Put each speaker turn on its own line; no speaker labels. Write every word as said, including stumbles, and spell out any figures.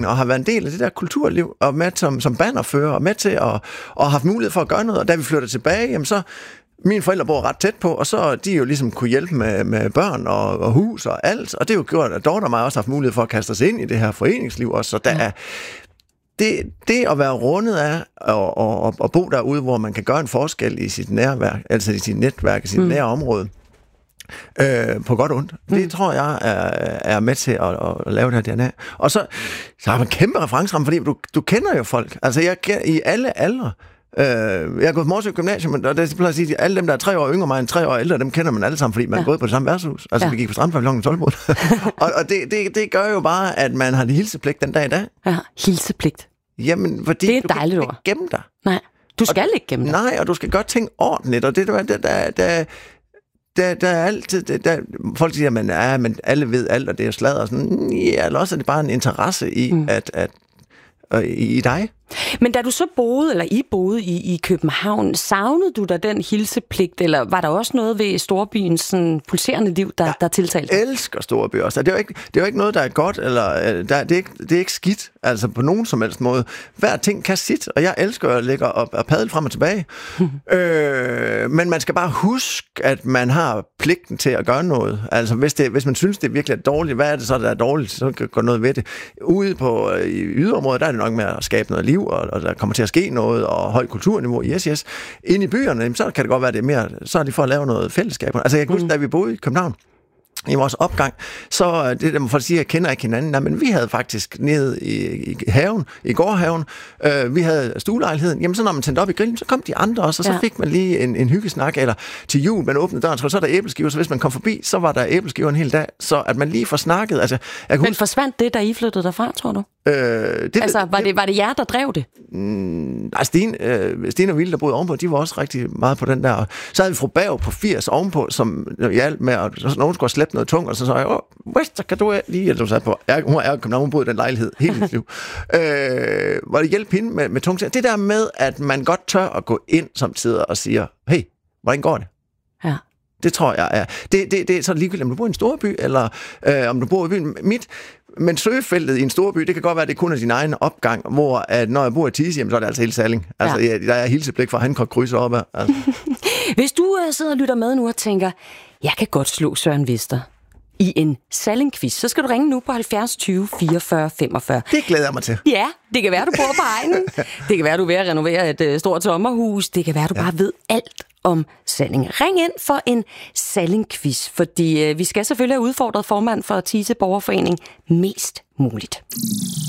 opsøgende og har været en del af det der kulturliv, og med som, som bannerfører, og med til at og har haft mulighed for at gøre noget, og da vi flytter tilbage, jamen så mine forældre bor ret tæt på, og så de jo ligesom kunne hjælpe med, med børn og, og hus og alt, og det er jo gjort, at Dorte og mig også har haft mulighed for at kaste os ind i det her foreningsliv også, så der er det, det at være rundet af og, og, og bo derude, hvor man kan gøre en forskel i sit nærværk, altså i sit netværk, i sit mm. nære område, øh, på godt og ondt. Mm. Det tror jeg er, er med til at, at lave det her D N A. Og så, så har man en kæmpe referenceramme, fordi du, du kender jo folk. Altså jeg i alle aldre. Øh, jeg har gået på Morsø Gymnasium, og det plejer at sige, at alle dem, der er tre år yngre mig end tre år ældre, dem kender man alle sammen, fordi man ja. er gået på det samme værtshus. Altså, ja. vi gik på Strandpavillonen i Tolbod. og og det, det, det gør jo bare, at man har det hilsepligt den dag i dag.
Ja, hilsepligt.
Jamen, fordi
det er
du kan
ikke
ikke gemme dig.
Nej, du skal og, ikke gemme dig.
Nej, og du skal gøre ting ordentligt, og det der, der, der, der Der, der er altid, der, der, folk siger, at man, ja, men alle ved alt, og det er sladder og sådan. Ja, eller også er det bare en interesse i, mm. at, at, at, i, i dig.
Men da du så boede, eller I boede i, i København, savnede du da den hilsepligt, eller var der også noget ved storbyens sådan, pulserende liv, der, der tiltalte?
Jeg elsker storbyer også. Det er jo ikke, det er jo ikke noget, der er godt, eller der, det, er ikke, det er ikke skidt, altså på nogen som helst måde. Hver ting kan sit, og jeg elsker at ligge og, og padle frem og tilbage. øh, men man skal bare huske, at man har pligten til at gøre noget. Altså hvis, det, hvis man synes, det er virkelig dårligt, hvad er det så, der er dårligt? Så kan gøre noget ved det. Ude på i yderområdet, der er det nok med at skabe noget liv, og, og der kommer til at ske noget, og højt kulturniveau, yes, yes. Inde i byerne, så kan det godt være, det er mere, så er det for at lave noget fællesskab. Altså jeg kan huske, mm. da vi boede i København, i vores opgang, så det der, folk siger, at jeg kender ikke hinanden. Nej, men vi havde faktisk nede i, i haven, i gårdhaven, øh, vi havde stuelejligheden. Jamen, så når man tændte op i grillen, så kom de andre også, og så ja. fik man lige en, en hyggesnak, eller til jul, man åbnede døren, så er der æbleskiver, så hvis man kom forbi, så var der æbleskiver en hel dag, så at man lige får snakket. Altså, jeg
men huske, forsvandt det, da I flyttede derfra, tror du? Øh, det, altså, var det, var det jer, der drev det?
Mm, nej, Stine, øh, Stine og Ville, der boede ovenpå, de var også rigtig meget på den der. Så havde vi fru Berg på firs ovenpå, som hjalp med, at nogen skulle slæbe noget tungt, og så sagde jeg, åh, Wester, kan du lige, eller du sagde på, jeg, hun er København, hun boede i den lejlighed hele mit liv. øh, var det hjælp hende med, med tungt? Det der med, at man godt tør at gå ind som tider og siger, hey, hvordan går det?
Ja.
Det tror jeg er. Det, det, det er så ligegyldigt, om du bor i en storby, eller øh, om du bor i byen. Mit, men søgefeltet i en storby, det kan godt være, at det kun er din egen opgang, hvor at når jeg bor i Tise, så er det altså helt Salling. Altså, ja. der er hilsepligt for, at han kan krydse op ad. Altså.
Hvis du uh, sidder og lytter med nu og tænker, jeg kan godt slå Søren Wester i en Salling-quiz, så skal du ringe nu på halvfjerds tyve fireogfyrre femogfyrre.
Det glæder jeg mig til.
Ja, det kan være, du bor på egnen. Det kan være, du er ved at renovere et uh, stort sommerhus. Det kan være, du ja. bare ved alt om Salling. Ring ind for en Salling-quiz, fordi uh, vi skal selvfølgelig have udfordret formand for Tise Borgerforening mest muligt.